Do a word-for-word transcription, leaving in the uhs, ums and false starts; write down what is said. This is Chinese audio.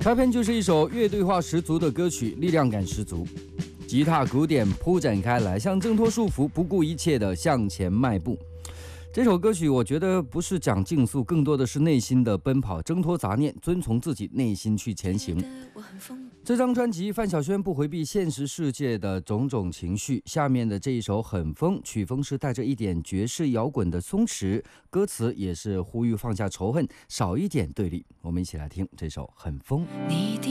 开篇就是一首乐队化十足的歌曲，力量感十足，吉他鼓点铺展开来，像挣脱束缚，不顾一切的向前迈步。这首歌曲我觉得不是讲竞速，更多的是内心的奔跑，挣脱杂念，遵从自己内心去前行。这张专辑范晓萱不回避现实世界的种种情绪，下面的这一首很疯，曲风是带着一点爵士摇滚的松弛，歌词也是呼吁放下仇恨，少一点对立。我们一起来听这首很疯。 你的